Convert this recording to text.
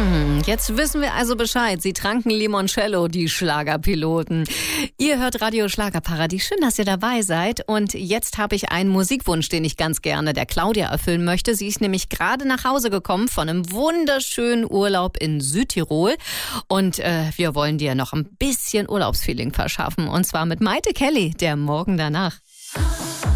Jetzt wissen wir also Bescheid. Sie tranken Limoncello, die Schlagerpiloten. Ihr hört Radio Schlagerparadies. Schön, dass ihr dabei seid. Und jetzt habe ich einen Musikwunsch, den ich ganz gerne der Claudia erfüllen möchte. Sie ist nämlich gerade nach Hause gekommen von einem wunderschönen Urlaub in Südtirol. Und wir wollen dir noch ein bisschen Urlaubsfeeling verschaffen. Und zwar mit Maite Kelly, der Morgen danach.